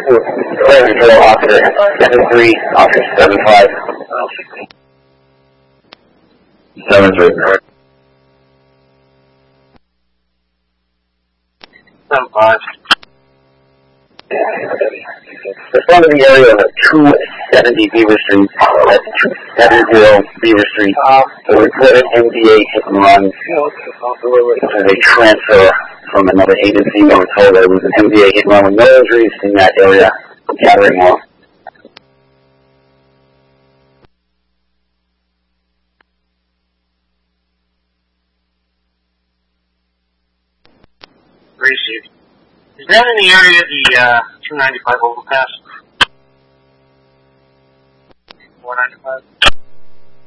Control Officer 73, Officer 75. 73. 75. Respond to the area of 270 Beaver Street. That's 270 Beaver Street. The reported MDA hit and run. This is a transfer from another agency. We were told that it was an MDA hit and run with no injuries in that area. Gathering off. Received. Is that in the area of the 295 overpass? 495?